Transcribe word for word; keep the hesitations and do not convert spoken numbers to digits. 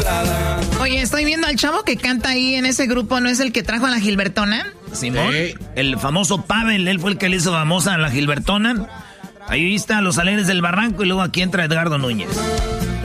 entrada. Oye, estoy viendo al chavo que canta ahí en ese grupo, ¿no es el que trajo a la Gilbertona? Simón, sí. El famoso Pavel, él fue el que le hizo famosa a la Gilbertona. Ahí está Los Alegres del Barranco y luego aquí entra Edgardo Núñez.